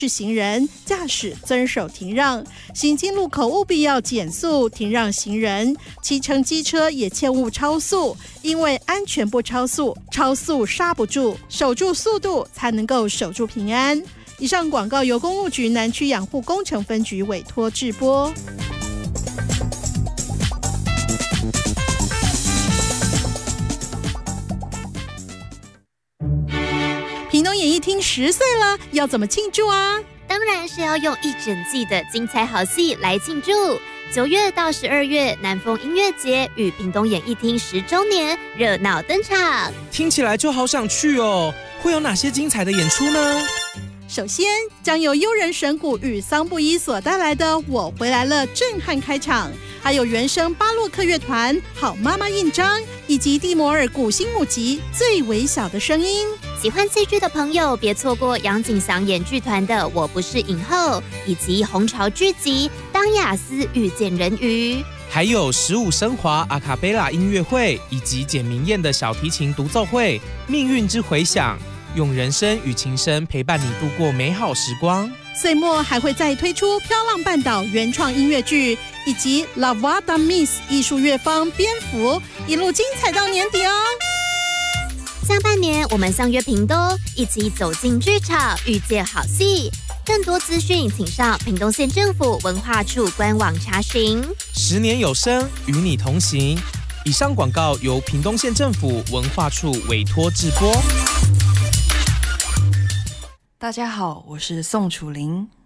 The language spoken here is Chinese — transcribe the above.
是行人驾驶遵守停让，行经路口务必要减速停让行人，骑乘机车也切勿超速，因为安全不超速，超速刹不住，守住速度才能够守住平安。以上广告由公路局南区养护工程分局委托制播。屏东演艺厅10岁了，要怎么庆祝啊？ 当然是要用一整季的精彩好戏来庆祝。9月到12月，南风音乐节与屏东演艺厅10周年热闹登场。 听起来就好想去哦！会有哪些精彩的演出呢？ 首先，将由悠人神鼓与桑布伊所带来的《我回来了》震撼开场，还有原声巴洛克乐团好妈妈印章，以及蒂摩尔古新母集最微小的声音。 喜欢戏剧的朋友别错过杨景祥演剧团的《我不是影后》，以及红潮剧集《当雅思遇见人鱼》， 还有15升华阿卡贝拉音乐会，以及简明燕的小提琴独奏会《命运之回响》，用人声与琴声陪伴你度过美好时光。 岁末还会再推出《飘浪半岛》原创音乐剧，以及 La Voix d'un Miss 艺术乐坊蝙蝠，一路精彩到年底哦。 下半年我们相约屏东，一起走进剧场，遇见好戏。更多资讯请上屏东县政府文化处官网查询。 10年有声，与你同行。以上广告由屏东县政府文化处委托制播。 大家好，我是宋楚玲。